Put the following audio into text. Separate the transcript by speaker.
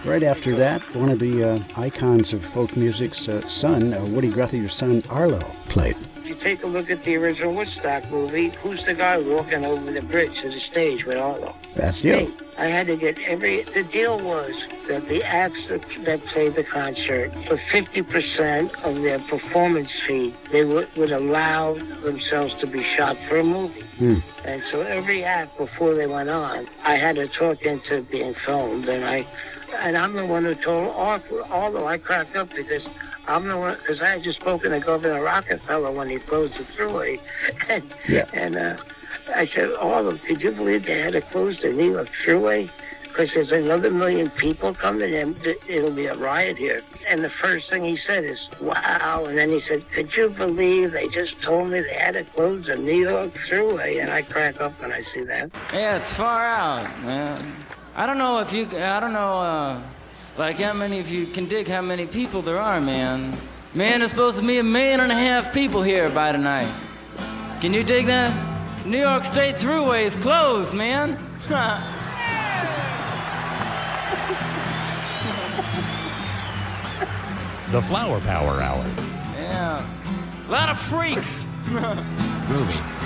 Speaker 1: Right after that, one of the icons of folk music's son, Woody Guthrie's son, Arlo, played.
Speaker 2: If you take a look at the original Woodstock movie, who's the guy walking over the bridge to the stage with Arlo?
Speaker 1: That's you.
Speaker 2: Hey, I had to get the deal was that the acts that played the concert, for 50% of their performance fee, they would allow themselves to be shot for a movie. And so every act before they went on, I had to talk into being filmed, and I'm the one who told Arthur, although I cracked up because I'm the one, because I had just spoken to Governor Rockefeller when he closed the thruway, and I said, could you believe they had to close the New York thruway? Because there's another 1 million people coming and it'll be a riot here. And the first thing he said is, wow. And then he said, could you believe they just told me they had to close the New York thruway? And I crack up when I see that.
Speaker 3: Yeah, it's far out, man. I don't know, like how many of you can dig how many people there are, man. Man, there's supposed to be 1.5 million people here by tonight. Can you dig that? New York State Thruway is closed, man.
Speaker 4: The Flower Power Hour.
Speaker 3: Yeah. A lot of freaks.
Speaker 4: Groovy.